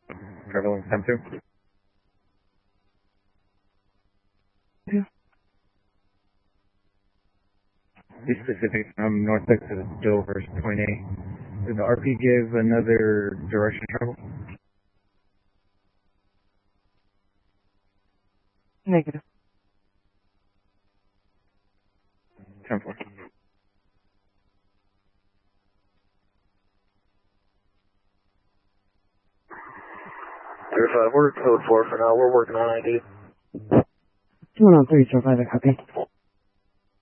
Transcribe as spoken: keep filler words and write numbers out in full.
Traveling ten two. Yeah. Be specific, um, North Texas, Dover, point A. Did the R P give another direction travel? Negative. ten four. Three five, we're code four for now. We're working on I D. two one on three, so five, I copy.